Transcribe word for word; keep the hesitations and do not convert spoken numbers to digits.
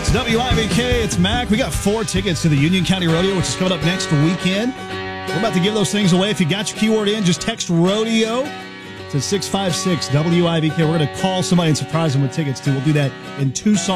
It's W I V K, it's Mac. We got four tickets to the Union County Rodeo, which is coming up next weekend. We're about to give those things away. If you got your keyword in, just text rodeo to six five six W I V K. We're going to call somebody and surprise them with tickets, too. We'll do that in Tucson.